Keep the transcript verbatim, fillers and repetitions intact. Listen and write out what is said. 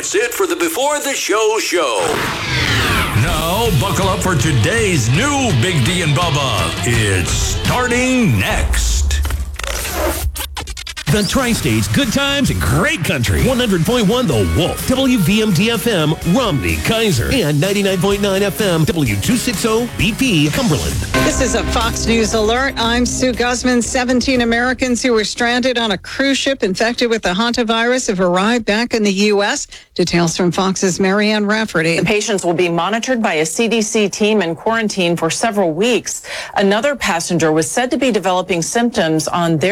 That's it for the Before the Show show. Now, buckle up for today's new Big D and Bubba. It's starting next. The Tri-States, good times and great country. one hundred point one The Wolf, W V M D F M, Romney, Kaiser, and ninety-nine point nine F M, W two sixty B P, Cumberland. This is a Fox News alert. I'm Sue Guzman. seventeen Americans who were stranded on a cruise ship infected with the hantavirus have arrived back in the U S. Details from Fox's Marianne Rafferty. The patients will be monitored by a C D C team and quarantined for several weeks. Another passenger was said to be developing symptoms on their